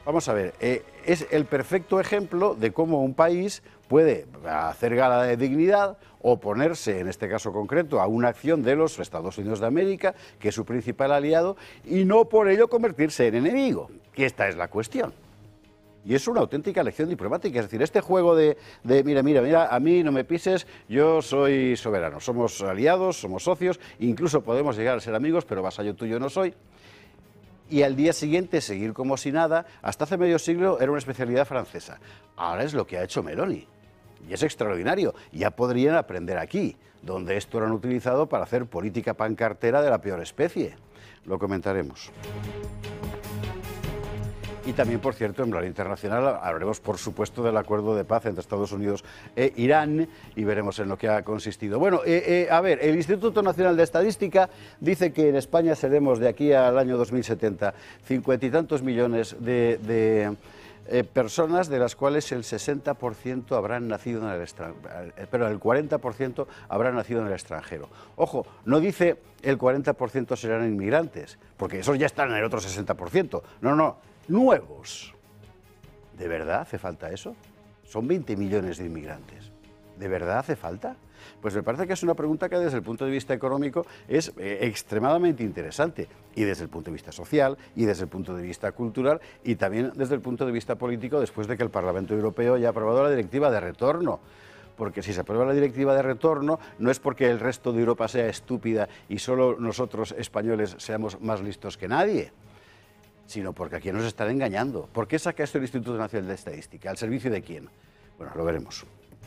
Vamos a ver, es el perfecto ejemplo de cómo un país puede hacer gala de dignidad, oponerse, en este caso concreto, a una acción de los Estados Unidos de América, que es su principal aliado, y no por ello convertirse en enemigo, que esta es la cuestión. Y es una auténtica lección diplomática, es decir, este juego de mira, a mí no me pises, yo soy soberano, somos aliados, somos socios, incluso podemos llegar a ser amigos, pero vasallo tuyo no soy. Y al día siguiente seguir como si nada, hasta hace medio siglo era una especialidad francesa. Ahora es lo que ha hecho Meloni. Y es extraordinario. Ya podrían aprender aquí, donde esto lo han utilizado para hacer política pancartera de la peor especie. Lo comentaremos. Y también, por cierto, en plan internacional hablaremos, por supuesto, del acuerdo de paz entre Estados Unidos e Irán y veremos en lo que ha consistido. Bueno, a ver, el Instituto Nacional de Estadística dice que en España seremos de aquí al año 2070 50 y tantos millones de personas, de las cuales el 60% habrán nacido en el extranjero, pero el 40% habrán nacido en el extranjero. Ojo, no dice el 40% serán inmigrantes, porque esos ya están en el otro 60%. No. Nuevos. ¿De verdad hace falta eso? Son 20 millones de inmigrantes. ¿De verdad hace falta? Pues me parece que es una pregunta que desde el punto de vista económico es extremadamente interesante, y desde el punto de vista social, y desde el punto de vista cultural, y también desde el punto de vista político, después de que el Parlamento Europeo haya aprobado la directiva de retorno. Porque si se aprueba la directiva de retorno, no es porque el resto de Europa sea estúpida y solo nosotros españoles seamos más listos que nadie, sino porque aquí nos están engañando. ¿Por qué saca esto el Instituto Nacional de Estadística? ¿Al servicio de quién? Bueno, lo veremos.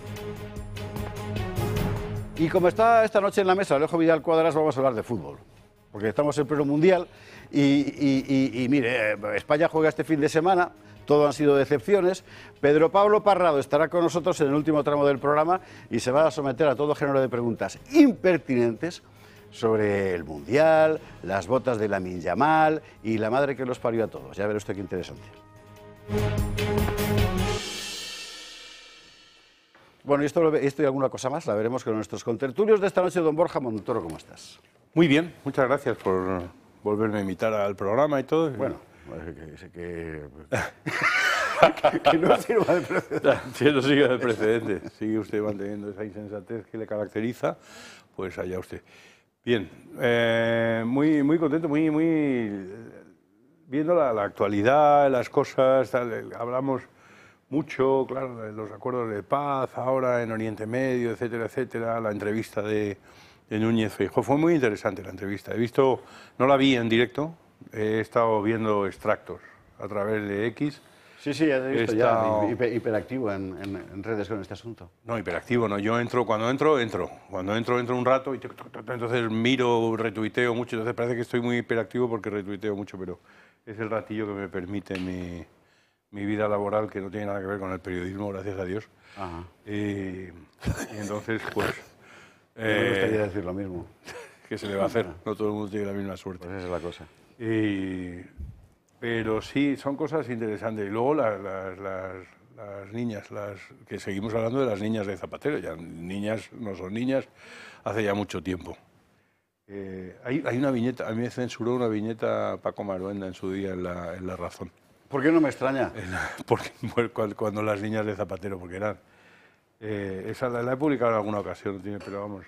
Y como está esta noche en la mesa Alejo Vidal Cuadras, vamos a hablar de fútbol. Porque estamos en pleno mundial y mire, España juega este fin de semana, todo han sido decepciones. Pedro Pablo Parrado estará con nosotros en el último tramo del programa y se va a someter a todo género de preguntas impertinentes sobre el Mundial, las botas de Lamine Yamal y la madre que los parió a todos. Ya verá usted qué interesante. Bueno, esto y alguna cosa más la veremos con nuestros contertulios de esta noche. Don Borja Montoro, ¿cómo estás? Muy bien, muchas gracias por volverme a invitar al programa y todo. Bueno, que no sirva de precedente. Si no sigue de precedente, sigue usted manteniendo esa insensatez que le caracteriza, pues allá usted. Bien, muy contento, viendo la actualidad, las cosas, hablamos mucho, claro, de los acuerdos de paz ahora en Oriente Medio, etcétera, la entrevista de Núñez Feijóo. Fue muy interesante la entrevista. No la vi en directo, he estado viendo extractos a través de X. Sí, ya te he visto, ya hiperactivo en redes con este asunto. No, hiperactivo, no. Yo cuando entro un rato y entonces miro, retuiteo mucho. Entonces parece que estoy muy hiperactivo porque retuiteo mucho, pero es el ratillo que me permite mi vida laboral, que no tiene nada que ver con el periodismo, gracias a Dios. Ajá. Y entonces, pues... me gustaría decir lo mismo. ¿Qué se le va a hacer? No todo el mundo tiene la misma suerte. Pues esa es la cosa. Pero sí, son cosas interesantes. Y luego las niñas, que seguimos hablando de las niñas de Zapatero. Ya niñas no son niñas hace ya mucho tiempo. Hay una viñeta, a mí me censuró una viñeta Paco Maruenda en su día en La Razón. ¿Por qué no me extraña? Porque cuando las niñas de Zapatero, porque eran... esa la he publicado en alguna ocasión, pero vamos,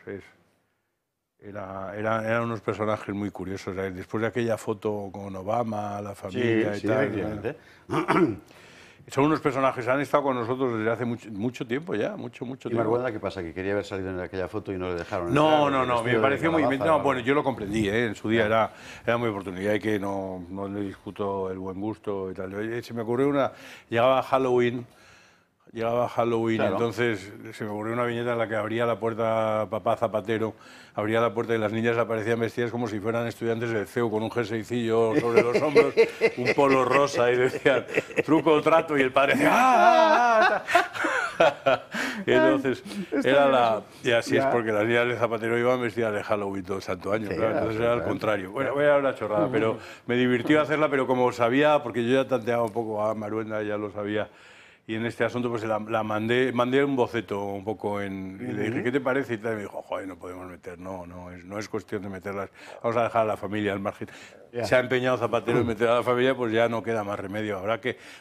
eran unos personajes muy curiosos. Después de aquella foto con Obama, la familia y tal. Son unos personajes, han estado con nosotros desde hace mucho tiempo ya, mucho tiempo. ¿Y Maruenda qué pasa? ¿Que quería haber salido en aquella foto y no le dejaron? No, me pareció muy... bueno, yo lo comprendí, en su día era muy oportunidad y que no le discuto el buen gusto y tal. Se me ocurrió llegaba Halloween, claro. Entonces se me ocurrió una viñeta en la que abría la puerta papá Zapatero, abría la puerta y las niñas aparecían vestidas como si fueran estudiantes del CEU, con un jerseycillo sobre los hombros, un polo rosa, y decían truco o trato, y el padre decía ¡ah! Y entonces y así es, porque las niñas de Zapatero iban vestidas de Halloween todo el santo año, claro, entonces era al contrario. Bueno, voy a dar una chorrada, pero me divirtió hacerla, pero como sabía, porque yo ya tanteaba un poco a Maruenda, ya lo sabía. Y en este asunto pues mandé un boceto un poco y le dije, ¿qué te parece? Y tal, y me dijo, joder, no podemos meter, no es cuestión de meterlas, vamos a dejar a la familia al margen. Se ha empeñado Zapatero en meter a la familia, pues ya no queda más remedio. Habrá que